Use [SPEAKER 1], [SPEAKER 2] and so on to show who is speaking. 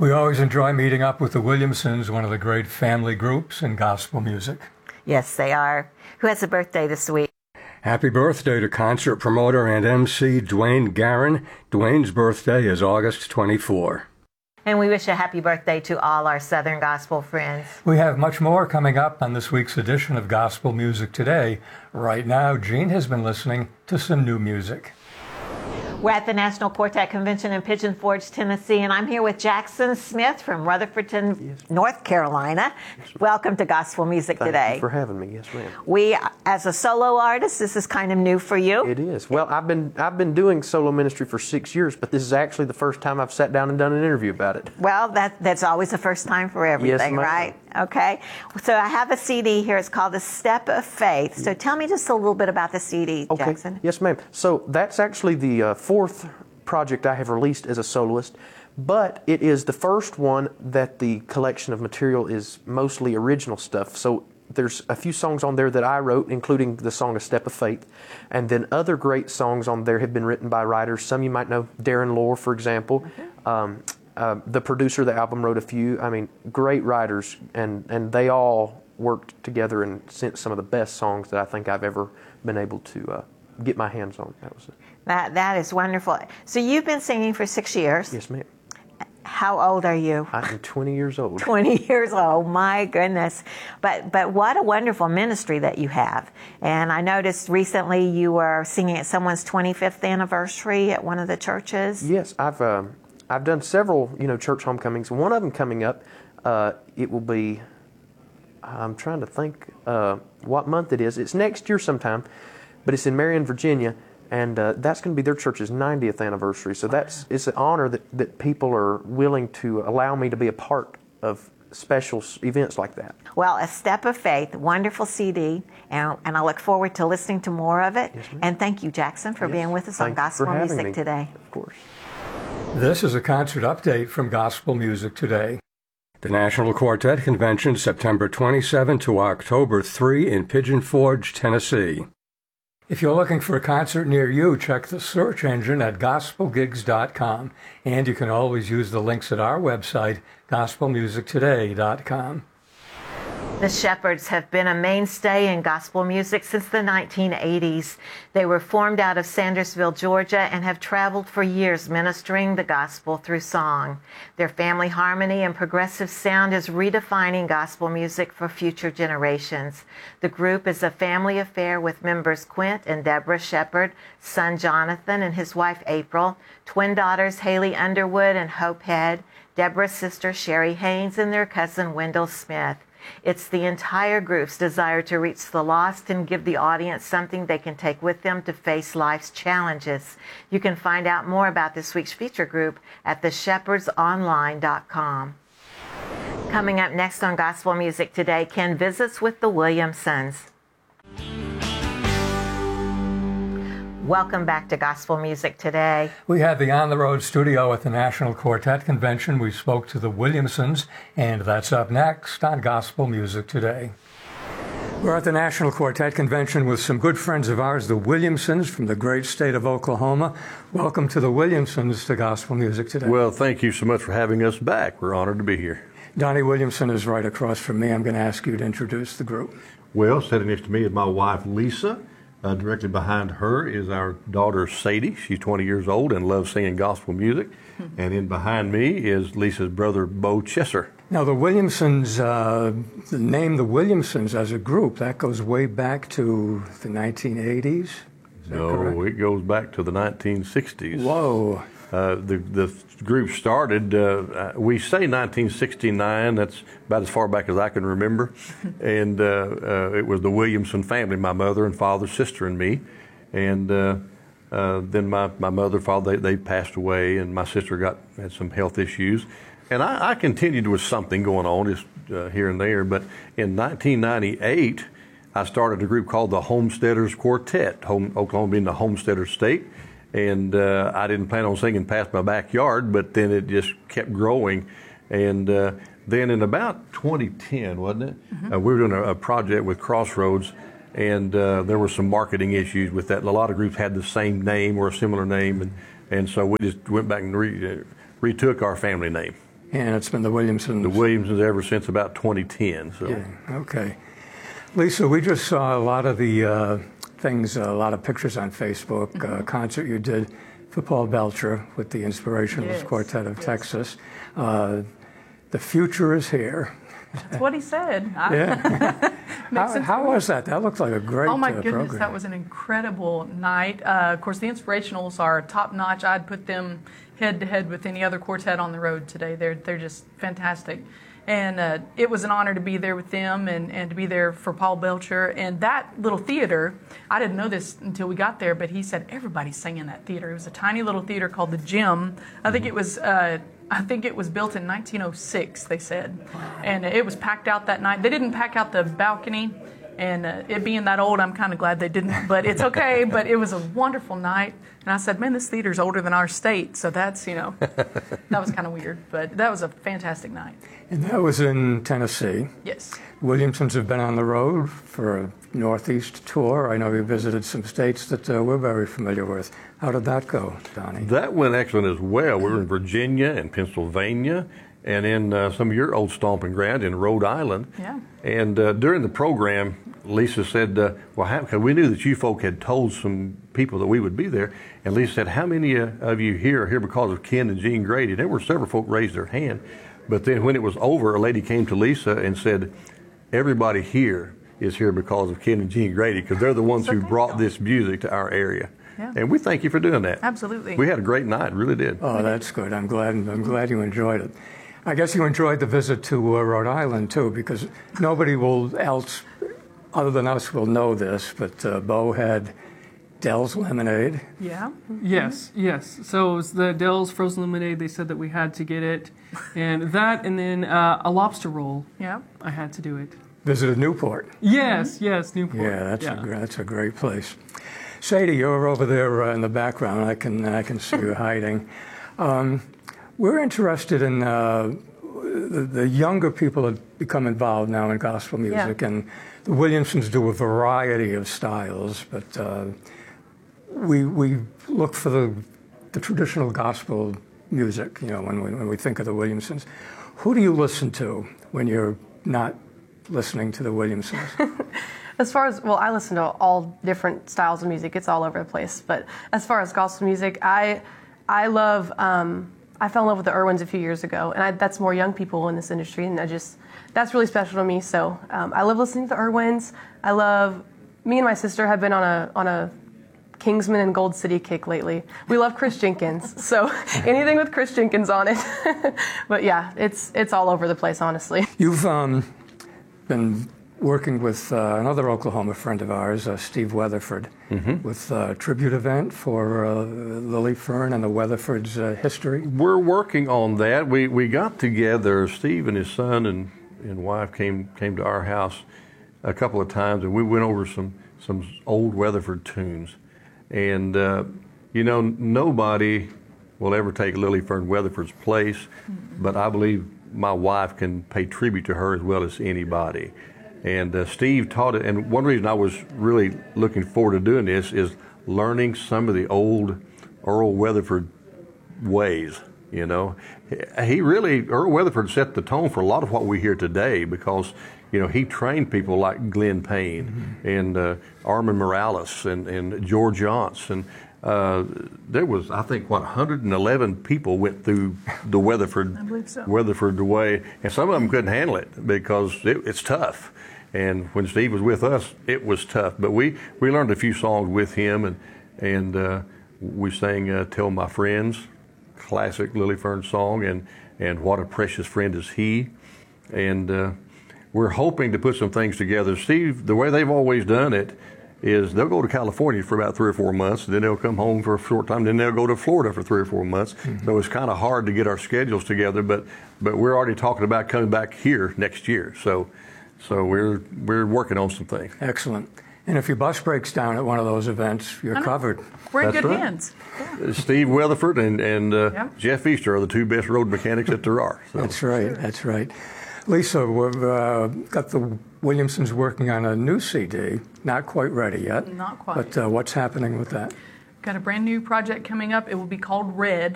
[SPEAKER 1] We always enjoy meeting up with the Williamsons, one of the great family groups in gospel music.
[SPEAKER 2] Yes, they are. Who has a birthday this week?
[SPEAKER 1] Happy birthday to concert promoter and MC Dwayne Garin. Dwayne's birthday is August 24.
[SPEAKER 2] And we wish a happy birthday to all our Southern gospel friends.
[SPEAKER 1] We have much more coming up on this week's edition of Gospel Music Today. Right now, Jean has been listening to some new music.
[SPEAKER 2] We're at the National Quartet Convention in Pigeon Forge, Tennessee, and I'm here with Jackson Smith from Rutherfordton, North Carolina. Welcome to Gospel Music Today.
[SPEAKER 3] Thank you for having me. Yes, ma'am.
[SPEAKER 2] We, as a solo artist, this is kind of new for you.
[SPEAKER 3] It is. Well, I've been doing solo ministry for 6 years, but this is actually the first time I've sat down and done an interview about it.
[SPEAKER 2] Well, that's always the first time for everything,
[SPEAKER 3] yes,
[SPEAKER 2] right? Okay. So I have a CD here. It's called The Step of Faith. So tell me just a little bit about the CD,
[SPEAKER 3] Okay.
[SPEAKER 2] Jackson.
[SPEAKER 3] Yes, ma'am. So that's actually the fourth project I have released as a soloist, but it is the first one that the collection of material is mostly original stuff. So there's a few songs on there that I wrote, including the song A Step of Faith, and then other great songs on there have been written by writers. Some you might know, Darren Lore, for example. The producer of the album wrote a few. I mean, great writers, and they all worked together and sent some of the best songs that I think I've ever been able to get my hands on. That was it.
[SPEAKER 2] That is wonderful. So you've been singing for 6 years.
[SPEAKER 3] Yes, ma'am.
[SPEAKER 2] How old are you?
[SPEAKER 3] I am 20 years old.
[SPEAKER 2] 20 years old, my goodness. But what a wonderful ministry that you have. And I noticed recently you were singing at someone's 25th anniversary at one of the churches.
[SPEAKER 3] Yes, I've done several, church homecomings. One of them coming up, it will be, I'm trying to think what month it is. It's next year sometime, but it's in Marion, Virginia. And that's going to be their church's 90th anniversary. So it's an honor that people are willing to allow me to be a part of special events like that.
[SPEAKER 2] Well, A Step of Faith, wonderful CD, and I look forward to listening to more of it.
[SPEAKER 3] Yes, ma'am.
[SPEAKER 2] And thank you, Jackson, for being with us on Gospel Music Today.
[SPEAKER 3] Of course.
[SPEAKER 1] This is a concert update from Gospel Music Today. The National Quartet Convention, September 27 to October 3 in Pigeon Forge, Tennessee. If you're looking for a concert near you, check the search engine at gospelgigs.com. And you can always use the links at our website, gospelmusictoday.com.
[SPEAKER 2] The Shepherds have been a mainstay in gospel music since the 1980s. They were formed out of Sandersville, Georgia, and have traveled for years ministering the gospel through song. Their family harmony and progressive sound is redefining gospel music for future generations. The group is a family affair with members Quint and Deborah Shepherd, son Jonathan and his wife April, twin daughters Haley Underwood and Hope Head, Deborah's sister Sherry Haynes, and their cousin Wendell Smith. It's the entire group's desire to reach the lost and give the audience something they can take with them to face life's challenges. You can find out more about this week's feature group at theshepherdsonline.com. Coming up next on Gospel Music Today, Ken visits with the Williamsons. Welcome back to Gospel Music Today.
[SPEAKER 1] We had the on-the-road studio at the National Quartet Convention. We spoke to the Williamsons, and that's up next on Gospel Music Today. We're at the National Quartet Convention with some good friends of ours, the Williamsons from the great state of Oklahoma. Welcome to the Williamsons to Gospel Music Today.
[SPEAKER 4] Well, thank you so much for having us back. We're honored to be here.
[SPEAKER 1] Donnie Williamson is right across from me. I'm going to ask you to introduce the group.
[SPEAKER 4] Well, sitting next to me is my wife, Lisa. Directly behind her is our daughter, Sadie. She's 20 years old and loves singing gospel music. And in behind me is Lisa's brother, Bo Chesser.
[SPEAKER 1] Now, the Williamsons, the name the Williamsons as a group, that goes way back to the 1980s?
[SPEAKER 4] No, it goes back to the 1960s.
[SPEAKER 1] Whoa.
[SPEAKER 4] The group started, we say 1969, that's about as far back as I can remember. And it was the Williamson family, my mother and father, sister, and me. And then my mother, father, they passed away, and my sister had some health issues. And I continued with something going on just here and there. But in 1998, I started a group called the Homesteaders Quartet, Oklahoma being the homesteader state. And I didn't plan on singing past my backyard, but then it just kept growing. And then in about 2010, wasn't it? We were doing a project with Crossroads, and there were some marketing issues with that. A lot of groups had the same name or a similar name, and so we just went back and retook our family name.
[SPEAKER 1] And it's been the Williamsons.
[SPEAKER 4] The Williamsons ever since about 2010. So.
[SPEAKER 1] Yeah, okay. Lisa, we just saw a lot of the things, a lot of pictures on Facebook, a concert you did for Paul Belcher with the Inspirationalist Quartet of Texas. The future is here.
[SPEAKER 5] That's what he said.
[SPEAKER 1] Yeah. How was that? That looked like a great
[SPEAKER 5] Oh my goodness,
[SPEAKER 1] program.
[SPEAKER 5] that was an incredible night. Of course, the Inspirationals are top notch. I'd put them head to head with any other quartet on the road today. They're just fantastic. And it was an honor to be there with them and to be there for Paul Belcher. And that little theater, I didn't know this until we got there, but he said everybody sang in that theater. It was a tiny little theater called the Gym. I think it was built in 1906, they said. And it was packed out that night. They didn't pack out the balcony. And it being that old, I'm kind of glad they didn't, but it's okay. But it was a wonderful night. And I said, man, this theater's older than our state. So that's, that was kind of weird. But that was a fantastic night.
[SPEAKER 1] And that was in Tennessee.
[SPEAKER 5] Yes.
[SPEAKER 1] Williamsons have been on the road for a Northeast tour. I know you visited some states that we're very familiar with. How did that go, Donnie?
[SPEAKER 4] That went excellent as well. We were in Virginia and Pennsylvania and in some of your old stomping ground in Rhode Island.
[SPEAKER 5] Yeah.
[SPEAKER 4] And during the program, Lisa said, because we knew that you folk had told some people that we would be there, and Lisa said, how many of you here are here because of Ken and Jean Grady? There were several folk raised their hand. But then when it was over, a lady came to Lisa and said, everybody here is here because of Ken and Jean Grady, because they're the ones who brought this music to our area.
[SPEAKER 5] Yeah.
[SPEAKER 4] And we thank you for doing that.
[SPEAKER 5] Absolutely.
[SPEAKER 4] We had a great night, really did.
[SPEAKER 1] Oh, that's good. I'm glad you enjoyed it. I guess you enjoyed the visit to Rhode Island, too, because nobody else, other than us, will know this, but Bo had Dell's Lemonade.
[SPEAKER 5] Yeah.
[SPEAKER 6] Yes. So it was the Dell's Frozen Lemonade. They said that we had to get it. And that, and then a lobster roll.
[SPEAKER 5] Yeah.
[SPEAKER 6] I had to do it.
[SPEAKER 1] Visited Newport.
[SPEAKER 6] Yes, Newport.
[SPEAKER 1] Yeah, that's a great place. Sadie, you're over there in the background. I can see you hiding. We're interested in the younger people that become involved now in gospel music, and the Williamsons do a variety of styles, but we look for the traditional gospel music. When we think of the Williamsons, who do you listen to when you're not listening to the Williamsons?
[SPEAKER 7] As far as, I listen to all different styles of music. It's all over the place. But as far as gospel music, I love, I fell in love with the Irwins a few years ago, and that's more young people in this industry, and that's really special to me. So I love listening to the Irwins. Me and my sister have been on a Kingsman and Gold City kick lately. We love Chris Jenkins, so anything with Chris Jenkins on it. But yeah, it's all over the place, honestly.
[SPEAKER 1] You've been working with another Oklahoma friend of ours, Steve Weatherford, with a tribute event for Lily Fern and the Weatherford's history.
[SPEAKER 4] We're working on that. We got together, Steve and his son and wife came to our house a couple of times, and we went over some old Weatherford tunes. And, nobody will ever take Lily Fern Weatherford's place, but I believe my wife can pay tribute to her as well as anybody. And Steve taught it, and one reason I was really looking forward to doing this is learning some of the old Earl Weatherford ways, Earl Weatherford set the tone for a lot of what we hear today because, he trained people like Glenn Payne and Armin Morales and George Johnson. There was, I think, 111 people went through the Weatherford way, and some of them couldn't handle it because it's tough. And when Steve was with us, it was tough. But we learned a few songs with him, and we sang "Tell My Friends," classic Lily Fern song, and "What a Precious Friend Is He." And we're hoping to put some things together. Steve, the way they've always done it is they'll go to California for about 3 or 4 months, then they'll come home for a short time, then they'll go to Florida for 3 or 4 months. So it's kind of hard to get our schedules together, but we're already talking about coming back here next year. So we're working on some things.
[SPEAKER 1] Excellent. And if your bus breaks down at one of those events, you're covered.
[SPEAKER 5] We're in
[SPEAKER 4] That's
[SPEAKER 5] good
[SPEAKER 4] right.
[SPEAKER 5] hands. Yeah.
[SPEAKER 4] Steve Weatherford and Jeff Easter are the two best road mechanics that there are. So.
[SPEAKER 1] That's right. Lisa, we've got the Williamsons working on a new CD. Not quite ready yet.
[SPEAKER 5] Not quite.
[SPEAKER 1] But what's happening with that?
[SPEAKER 5] Got a brand new project coming up. It will be called Red.